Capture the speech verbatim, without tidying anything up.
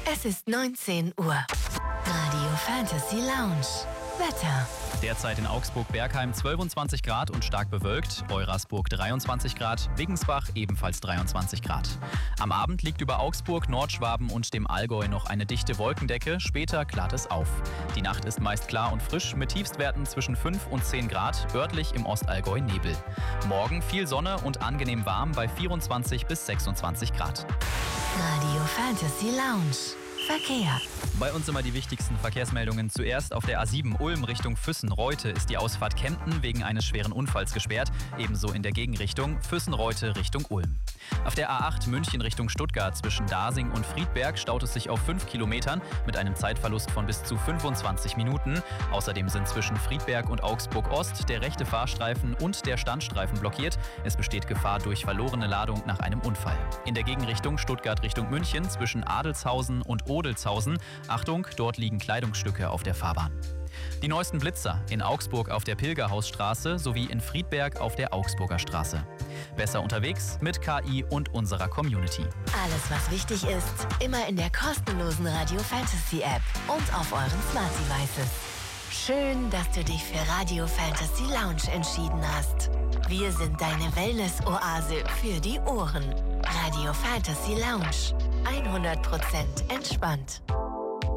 Es ist neunzehn Uhr. Radio Fantasy Lounge. Wetter. Derzeit in Augsburg-Bergheim zwölfundzwanzig Grad und stark bewölkt, Eurasburg dreiundzwanzig Grad, Wiggensbach ebenfalls dreiundzwanzig Grad. Am Abend liegt über Augsburg, Nordschwaben und dem Allgäu noch eine dichte Wolkendecke, später klart es auf. Die Nacht ist meist klar und frisch mit Tiefstwerten zwischen fünf und zehn Grad, örtlich im Ostallgäu Nebel. Morgen viel Sonne und angenehm warm bei vierundzwanzig bis sechsundzwanzig Grad. Radio Fantasy Lounge. Verkehr. Bei uns immer die wichtigsten Verkehrsmeldungen. Zuerst auf der A sieben Ulm Richtung Füssen-Reute ist die Ausfahrt Kempten wegen eines schweren Unfalls gesperrt. Ebenso in der Gegenrichtung Füssen-Reute Richtung Ulm. Auf der A acht München Richtung Stuttgart zwischen Dasing und Friedberg staut es sich auf fünf Kilometern mit einem Zeitverlust von bis zu fünfundzwanzig Minuten. Außerdem sind zwischen Friedberg und Augsburg Ost der rechte Fahrstreifen und der Standstreifen blockiert. Es besteht Gefahr durch verlorene Ladung nach einem Unfall. In der Gegenrichtung Stuttgart Richtung München zwischen Adelshausen und Odelshausen. Achtung, dort liegen Kleidungsstücke auf der Fahrbahn. Die neuesten Blitzer in Augsburg auf der Pilgerhausstraße sowie in Friedberg auf der Augsburger Straße. Besser unterwegs mit K I und unserer Community. Alles, was wichtig ist, immer in der kostenlosen Radio Fantasy App und auf euren Smart Devices. Schön, dass du dich für Radio Fantasy Lounge entschieden hast. Wir sind deine Wellness-Oase für die Ohren. Radio Fantasy Lounge. hundert Prozent entspannt.